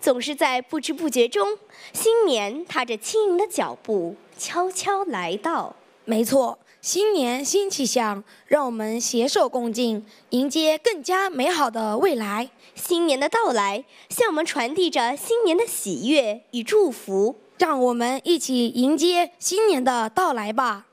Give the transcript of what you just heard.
总是在不知不觉中，新年踏着轻盈的脚步悄悄来到。 没错，新年新气象，让我们携手共进，迎接更加美好的未来。 新年的到来，向我们传递着新年的喜悦与祝福。 让我们一起迎接新年的到来吧。